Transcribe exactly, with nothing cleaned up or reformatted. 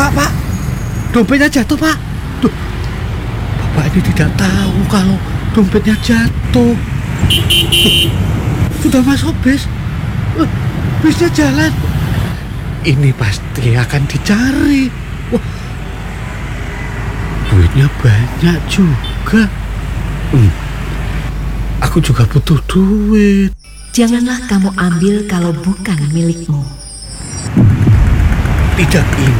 Pak, Pak, dompetnya jatuh, Pak. Duh, Bapak ini tidak tahu kalau dompetnya jatuh. Sudah masuk bis. Uh, Bisnya jalan. Ini pasti akan dicari. Wah, duitnya banyak juga. Hmm, aku juga butuh duit. Janganlah kamu ambil kalau bukan milikmu. Tidak